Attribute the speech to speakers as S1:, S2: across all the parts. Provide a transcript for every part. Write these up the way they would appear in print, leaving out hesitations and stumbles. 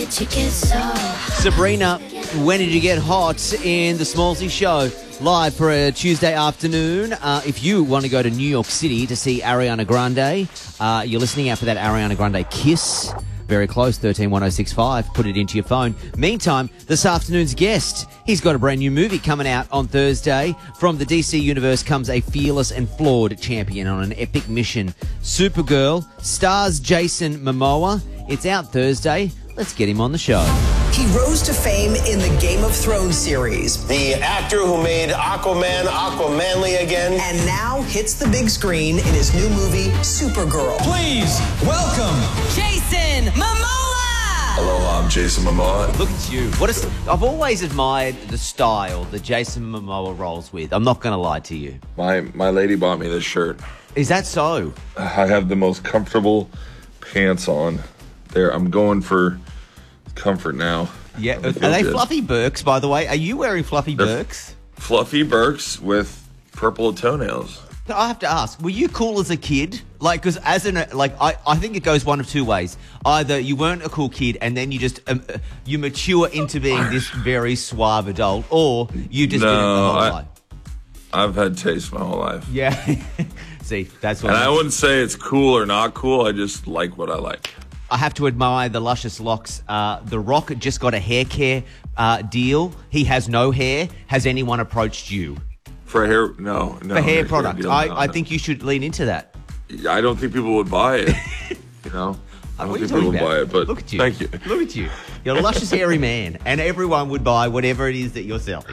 S1: Sabrina, when did you get hot in the Smallsy Show? Live for a Tuesday afternoon. If you want to go to New York City to see Ariana Grande, you're listening out for that Ariana Grande Kiss. Very close, 131065. Put it into your phone. Meantime, this afternoon's guest, he's got a brand new movie coming out on Thursday. From the DC universe comes a fearless and flawed champion on an epic mission. Supergirl stars Jason Momoa. It's out Thursday. Let's get him on the show.
S2: He rose to fame in the Game of Thrones series.
S3: The actor who made Aquaman Aquamanly again.
S2: And now hits the big screen in his new movie, Supergirl.
S4: Please welcome
S5: Jason Momoa!
S6: Hello, I'm Jason Momoa.
S1: Look at you. I've always admired the style that Jason Momoa rolls with. I'm not going to lie to you.
S6: My lady bought me this shirt.
S1: Is that so?
S6: I have the most comfortable pants on. There, I'm going for comfort now.
S1: Yeah. Are they good. Fluffy Birks, by the way? Are you wearing Fluffy Birks?
S6: Fluffy Birks with purple toenails.
S1: I have to ask, were you cool as a kid? Like, because I think it goes one of two ways. Either you weren't a cool kid and then you just, you mature into being this very suave adult, or you just didn't the whole life.
S6: I've had taste my whole life.
S1: Yeah. See, that's what.
S6: And I wouldn't say it's cool or not cool. I just like what I like.
S1: I have to admire the luscious locks. The Rock just got a hair care deal. He has no hair. Has anyone approached you?
S6: For hair? No.
S1: For hair product. I think you should lean into that.
S6: I don't think people would buy it. You know? I don't think people would buy it, but
S1: look at you.
S6: Thank you.
S1: Look at you. You're a luscious, hairy man, and everyone would buy whatever it is that you're selling.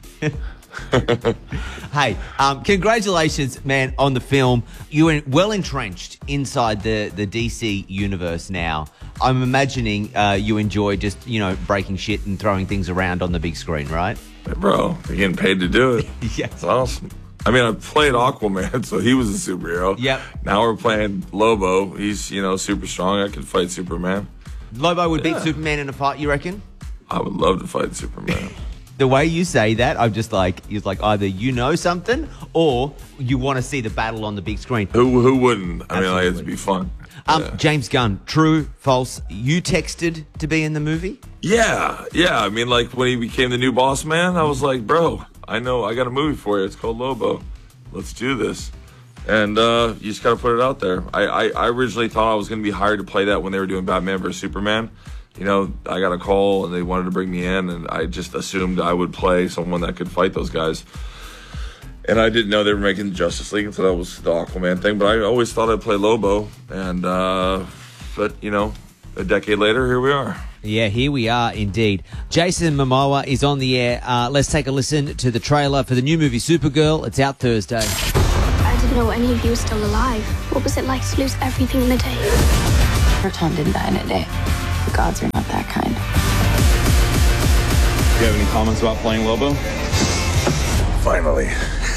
S1: Hey, congratulations, man, on the film. You're well entrenched inside the DC universe now. I'm imagining you enjoy just, breaking shit and throwing things around on the big screen, right?
S6: Bro, you're getting paid to do it.
S1: Yeah.
S6: It's awesome. I mean, I played Aquaman, so he was a superhero.
S1: Yep.
S6: Now we're playing Lobo. He's, super strong. I could fight Superman.
S1: Lobo would beat Superman in a fight, you reckon?
S6: I would love to fight Superman.
S1: The way you say that, I'm just like, it's like either you know something or you want to see the battle on the big screen.
S6: Who wouldn't? I mean, it'd be fun.
S1: James Gunn, true, false, you texted to be in the movie?
S6: Yeah. I mean, when he became the new boss man, I was like, bro, I know I got a movie for you. It's called Lobo. Let's do this. And you just got to put it out there. I originally thought I was going to be hired to play that when they were doing Batman vs. Superman. I got a call and they wanted to bring me in, and I just assumed I would play someone that could fight those guys. And I didn't know they were making Justice League, so that was the Aquaman thing. But I always thought I'd play Lobo. And, but, a decade later, here we are.
S1: Yeah, here we are indeed. Jason Momoa is on the air. Let's take a listen to the trailer for the new movie Supergirl. It's out Thursday.
S7: I didn't know any of you were still alive. What was it like to lose everything in a day?
S8: Her Tom didn't die in a day. The gods are not that kind.
S4: Do you have any comments about playing Lobo?
S6: Finally.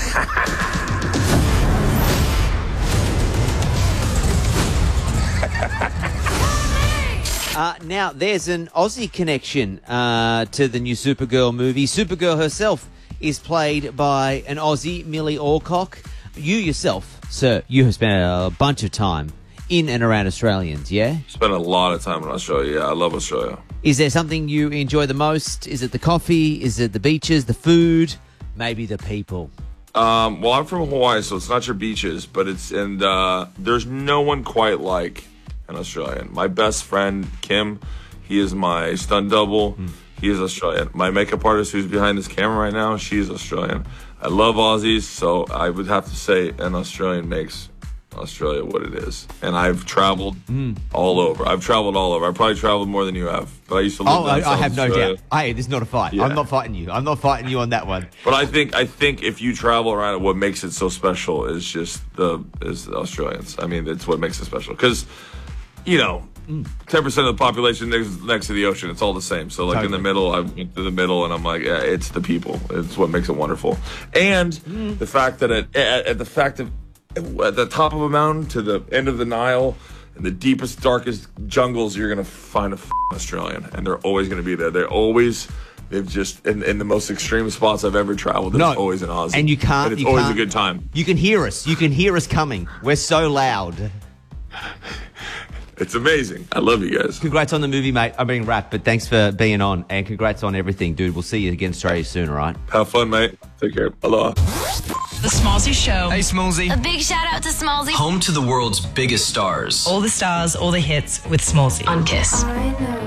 S1: Now, there's an Aussie connection to the new Supergirl movie. Supergirl herself is played by an Aussie, Millie Alcock. You yourself, sir, you have spent a bunch of time in and around Australians, yeah?
S6: Spent a lot of time in Australia. Yeah, I love Australia.
S1: Is there something you enjoy the most? Is it the coffee? Is it the beaches, the food? Maybe the people?
S6: Well, I'm from Hawaii, so it's not your beaches, but there's no one quite like an Australian. My best friend, Kim, he is my stunt double. He is Australian. My makeup artist who's behind this camera right now, she's Australian. I love Aussies, so I would have to say an Australian makes Australia what it is. And I've traveled all over. I've probably traveled more than you have. But I used to live
S1: I have no doubt. Hey, this is not a fight. Yeah. I'm not fighting you. I'm not fighting you on that one.
S6: But I think if you travel around, what makes it so special is just the Australians. I mean, it's what makes it special. Because, 10% of the population next to the ocean, it's all the same. So, totally. In the middle, I went to the middle, and I'm like, yeah, it's the people. It's what makes it wonderful. And the fact that at the top of a mountain to the end of the Nile, in the deepest, darkest jungles, you're going to find a Australian. And they're always going to be there. They've just, in the most extreme spots I've ever traveled, there's always an Aussie.
S1: And
S6: it's always a good time.
S1: You can hear us. You can hear us coming. We're so loud.
S6: It's amazing. I love you guys.
S1: Congrats on the movie, mate. I'm being wrapped, but thanks for being on, and congrats on everything, dude. We'll see you again in Australia soon, all right?
S6: Have fun, mate. Take care. Aloha.
S5: The Smallsy Show.
S9: Hey, Smallsy.
S10: A big shout out to Smallsy.
S9: Home to the world's biggest stars.
S5: All the stars, all the hits with Smallsy.
S8: On Kiss.